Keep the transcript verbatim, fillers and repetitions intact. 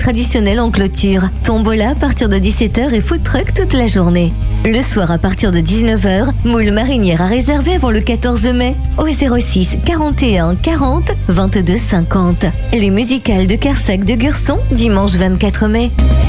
traditionnelle en clôture. Tombola à partir de dix-sept heures et food truck toute la journée. Le soir à partir de dix-neuf heures, moule marinière à réserver avant le quatorze mai au zéro six quarante et un quarante vingt-deux cinquante. Les musicales de Kersac de Gurson dimanche vingt-quatre mai.